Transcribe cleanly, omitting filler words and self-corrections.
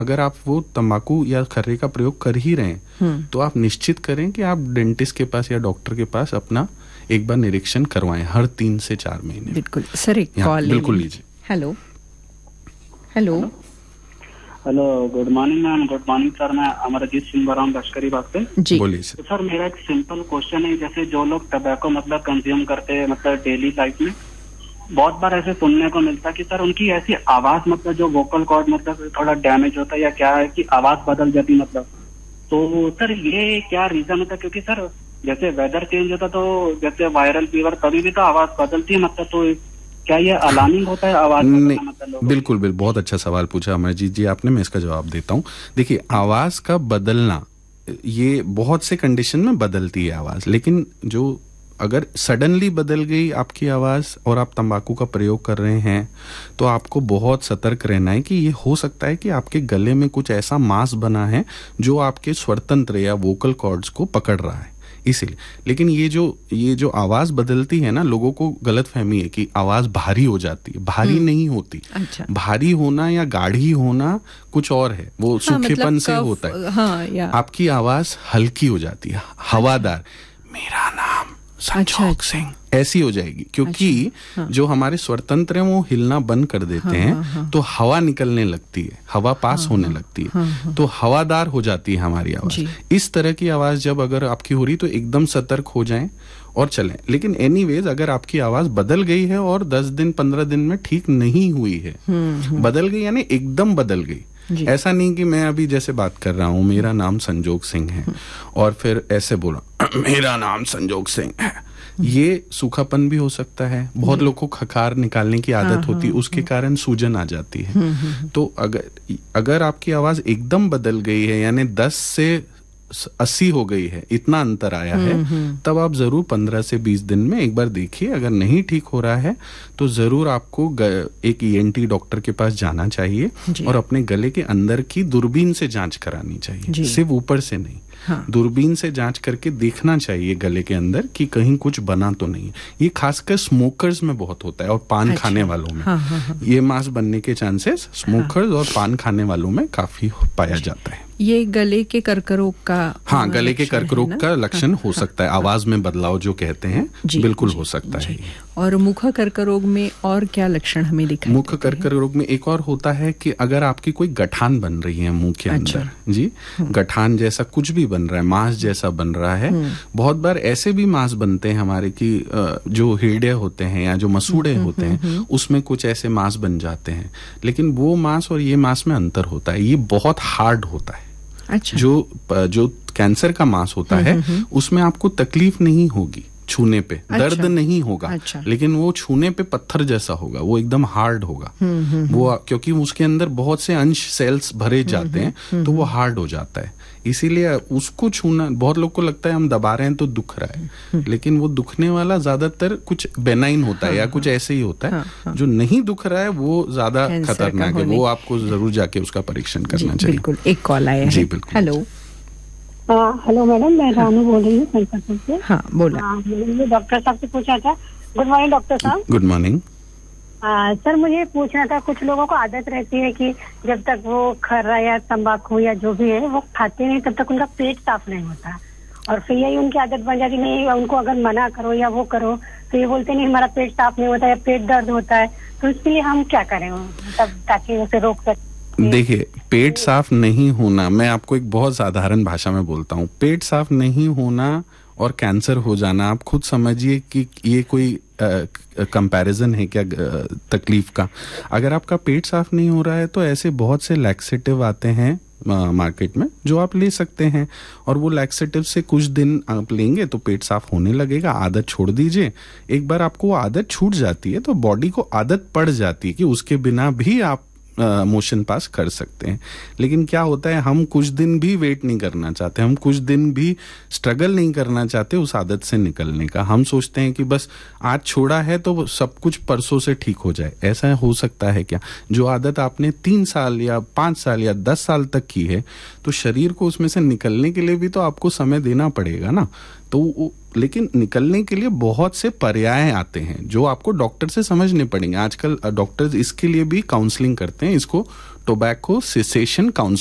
अगर आप वो तंबाकू या खर्रे का प्रयोग कर ही रहे हैं तो आप निश्चित करें कि आप डेंटिस्ट के पास या डॉक्टर के पास अपना एक बार निरीक्षण करवाएं हर 3 से 4 महीने। बिल्कुल सर, एक कॉल बिल्कुल लीजिए। Hello hello hello, good morning ma'am. Good morning sir, मैं अमरजीत सिंह बराम लश्करी बाग से जी। बोलिए तो सर मेरा एक सिंपल क्वेश्चन है, जैसे जो लोग टबैको मतलब कंज्यूम करते हैं मतलब डेली लाइफ में, बहुत बार ऐसे सुनने को मिलता है कि सर उनकी ऐसी आवाज मतलब जो वोकल कॉर्ड मतलब थोड़ा डैमेज होता है या क्या है कि आवाज बदल जाती मतलब, तो सर ये क्या रीजन होता है? क्योंकि सर जैसे वेदर चेंज होता तो जैसे वायरल फीवर तभी भी तो आवाज बदलती है मतलब, तो क्या ये अलार्मिंग होता है आवाज बदलना मतलब? बिल्कुल बहुत अच्छा सवाल पूछा अमरजीत जी आपने, मैं इसका जवाब देता हूँ। देखिए, आवाज का बदलना ये बहुत से कंडीशन में बदलती है आवाज, लेकिन जो अगर सडनली बदल गई आपकी आवाज और आप तंबाकू का प्रयोग कर रहे हैं तो आपको बहुत सतर्क रहना है कि ये हो सकता है कि आपके गले में कुछ ऐसा मांस बना है जो आपके स्वरतंत्र या वोकल कॉर्ड्स को पकड़ रहा है, इसीलिए। लेकिन ये जो आवाज बदलती है ना, लोगों को गलतफहमी है कि आवाज भारी हो जाती है, भारी नहीं होती। अच्छा। भारी होना या गाढ़ी होना कुछ और है, वो सूखेपन से होता है। आपकी आवाज हल्की हो जाती है, हवादार, मेरा नाम संजोग सिंह, ऐसी हो जाएगी, क्योंकि जो हमारे स्वरतंत्र हैं वो हिलना बंद कर देते हैं, तो हवा निकलने लगती है, हवा पास होने लगती है, तो हवादार हो जाती है हमारी आवाज। इस तरह की आवाज जब अगर आपकी हो रही तो एकदम सतर्क हो जाएं और चलें। लेकिन एनीवेज अगर आपकी आवाज बदल गई है और 10 दिन 15 दिन में ठीक नहीं हुई है, बदल गई यानी एकदम बदल गई, ऐसा नहीं कि मैं अभी जैसे बात कर रहा हूँ मेरा नाम संजोग सिंह है और फिर ऐसे बोला मेरा नाम संजोग सिंह है, ये सूखापन भी हो सकता है। बहुत लोग को खकार निकालने की आदत होती है, उसके कारण सूजन आ जाती है। तो अगर आपकी आवाज एकदम बदल गई है यानी 10 से 80 हो गई है, इतना अंतर आया है, तब आप जरूर 15 से 20 दिन में एक बार देखिए। अगर नहीं ठीक हो रहा है तो जरूर आपको एक ईएनटी डॉक्टर के पास जाना चाहिए और अपने गले के अंदर की दूरबीन से जांच करानी चाहिए, सिर्फ ऊपर से नहीं। दूरबीन से जांच करके देखना चाहिए गले के अंदर कि कहीं कुछ बना तो नहीं। ये खासकर स्मोकर्स में बहुत होता है और पान खाने वालों में ये मांस बनने के चांसेस स्मोकर्स और पान खाने वालों में काफी पाया जाता है। ये गले के कर्करोग का गले के कर्करोग का लक्षण हो सकता है, आवाज में बदलाव जो कहते हैं, बिल्कुल हो सकता है। और मुख कर्करोग में और क्या लक्षण हमें दिखाई? मुख कर्करोग में एक और होता है कि अगर आपकी कोई गठान बन रही है मुंह के अंदर, जी गठान जैसा कुछ भी बन रहा है, मांस जैसा बन रहा है। बहुत बार ऐसे भी मांस बनते हैं हमारे की जो हृदय होते हैं या जो मसूड़े होते हैं उसमें कुछ ऐसे मांस बन जाते हैं, लेकिन वो मांस और ये मांस में अंतर होता है, ये बहुत हार्ड होता है। अच्छा। जो कैंसर का मांस होता है उसमें आपको तकलीफ नहीं होगी छूने पे, दर्द नहीं होगा, लेकिन वो छूने पे पत्थर जैसा होगा, वो एकदम हार्ड होगा। वो क्योंकि उसके अंदर बहुत से अंश सेल्स भरे जाते हैं तो वो हार्ड हो जाता है, इसीलिए उसको छूना। बहुत लोग को लगता है हम दबा रहे हैं तो दुख रहा है, लेकिन वो दुखने वाला ज्यादातर कुछ बेनाइन होता है या कुछ ऐसे ही होता है। जो नहीं दुख रहा है वो ज्यादा खतरनाक है, वो आपको जरूर जाके उसका परीक्षण करना चाहिए। बिल्कुल। एक कॉल आया है। जी बिल्कुल। हेलो। हेलो मैडम, मैं रानू बोल रही हूँ संकटपुर से। हाँ बोला। मैंने डॉक्टर साहब से पूछा था। गुड मॉर्निंग डॉक्टर साहब। Good morning. सर मुझे पूछना था, कुछ लोगों को आदत रहती है कि जब तक वो खर्रा या तंबाकू या जो भी है वो खाते नहीं तब तक उनका पेट साफ नहीं होता, और फिर यही उनकी आदत बन जाती नहीं। उनको अगर मना करो या वो करो तो ये बोलते नहीं हमारा पेट साफ नहीं होता या पेट दर्द होता है, तो इसके लिए हम क्या करें मतलब ताकि उसे रोक सकें? देखिए, पेट साफ नहीं होना, मैं आपको एक बहुत साधारण भाषा में बोलता हूँ, पेट साफ नहीं होना और कैंसर हो जाना, आप खुद समझिए कि ये कोई कंपैरिजन है क्या तकलीफ का। अगर आपका पेट साफ नहीं हो रहा है तो ऐसे बहुत से लैक्सेटिव आते हैं मार्केट में जो आप ले सकते हैं, और वो लैक्सेटिव से कुछ दिन आप लेंगे तो पेट साफ होने लगेगा। आदत छोड़ दीजिए, एक बार आपको वो आदत छूट जाती है तो बॉडी को आदत पड़ जाती है कि उसके बिना भी आप मोशन पास कर सकते हैं। लेकिन क्या होता है, हम कुछ दिन भी वेट नहीं करना चाहते, हम कुछ दिन भी स्ट्रगल नहीं करना चाहते उस आदत से निकलने का। हम सोचते हैं कि बस आज छोड़ा है तो सब कुछ परसों से ठीक हो जाए। ऐसा हो सकता है क्या? जो आदत आपने 3 साल या 5 साल या 10 साल तक की है तो शरीर को उसमें से निकलने के लिए भी तो आपको समय देना पड़ेगा ना। तो लेकिन निकलने के लिए बहुत से पर्याय आते हैं जो आपको डॉक्टर से समझने पड़ेंगे। आजकल डॉक्टर्स इसके लिए भी काउंसलिंग करते हैं, इसको टोबैको सेसेशन काउंसिल